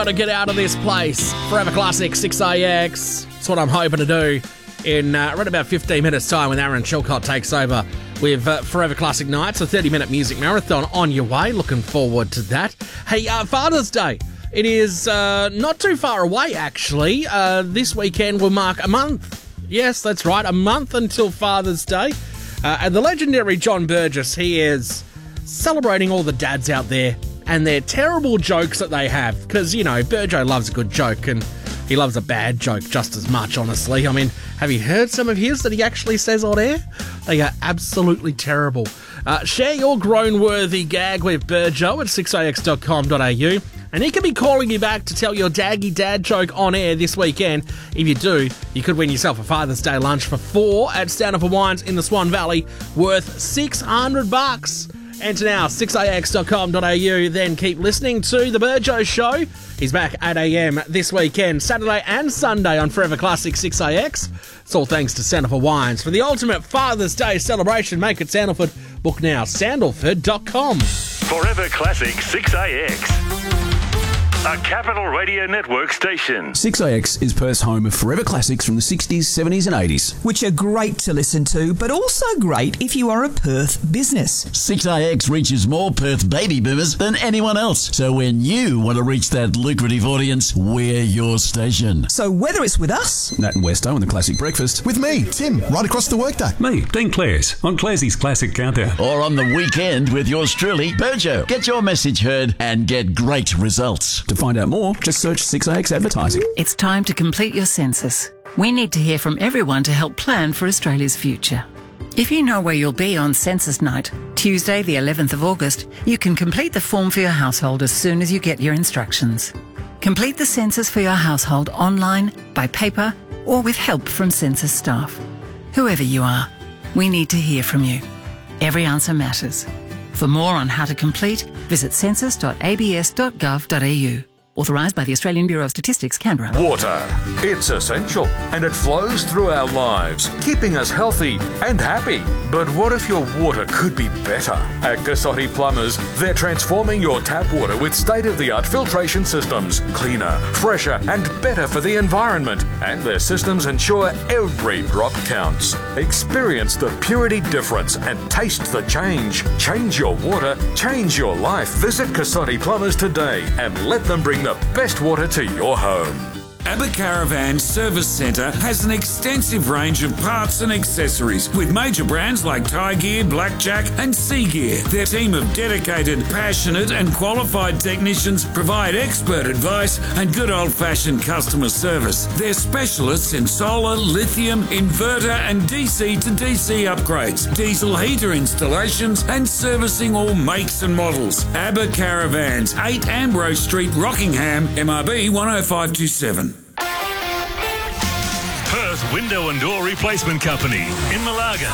To get out of this place. Forever Classic 6AX. That's what I'm hoping to do in right about 15 minutes time when Aaron Chilcott takes over with Forever Classic Nights, a 30-minute music marathon on your way. Looking forward to that. Hey, Father's Day. It is not too far away, actually. This weekend will mark a month. Yes, that's right, a month until Father's Day. And the legendary John Burgess, he is celebrating all the dads out there and their terrible jokes that they have. Because, you know, Burjo loves a good joke and he loves a bad joke just as much, honestly. I mean, have you heard some of his that he actually says on air? They are absolutely terrible. Share your groan-worthy gag with Burjo at 6ax.com.au. And he can be calling you back to tell your daggy dad joke on air this weekend. If you do, you could win yourself a Father's Day lunch for 4 at Stanford Wines in the Swan Valley, worth $600. Enter now, 6ax.com.au. Then keep listening to The Burjo Show. He's back at 8 a.m. this weekend, Saturday and Sunday on Forever Classic 6AX. It's all thanks to Sandalford Wines. For the ultimate Father's Day celebration, make it Sandalford. Book now, sandalford.com. Forever Classic 6AX. A Capital Radio Network station. 6AX is Perth's home of forever classics from the 60s, 70s and 80s. Which are great to listen to, but also great if you are a Perth business. 6AX reaches more Perth baby boomers than anyone else. So when you want to reach that lucrative audience, we're your station. So whether it's with us, Nat and Westo and the Classic Breakfast. With me, Tim, right across the workday. Me, Dean Clares, on Clarsey's Classic Countdown. Or on the weekend with yours truly, Burjo. Get your message heard and get great results. To find out more, just search 6AX Advertising. It's time to complete your census. We need to hear from everyone to help plan for Australia's future. If you know where you'll be on census night, Tuesday the 11th of August, you can complete the form for your household as soon as you get your instructions. Complete the census for your household online, by paper, or with help from census staff. Whoever you are, we need to hear from you. Every answer matters. For more on how to complete, visit census.abs.gov.au. Authorised by the Australian Bureau of Statistics, Canberra. Water. It's essential and it flows through our lives, keeping us healthy and happy. But what if your water could be better? At Cassotti Plumbers, they're transforming your tap water with state-of-the-art filtration systems. Cleaner, fresher and better for the environment. And their systems ensure every drop counts. Experience the purity difference and taste the change. Change your water, change your life. Visit Cassotti Plumbers today and let them bring the best water to your home. ABBA Caravan Service Centre has an extensive range of parts and accessories with major brands like Thai Gear, Blackjack and Sea Gear. Their team of dedicated, passionate and qualified technicians provide expert advice and good old-fashioned customer service. They're specialists in solar, lithium, inverter and DC to DC upgrades, diesel heater installations and servicing all makes and models. ABBA Caravans, 8 Ambrose Street, Rockingham, MRB 10527. Perth Window and Door Replacement Company in Malaga.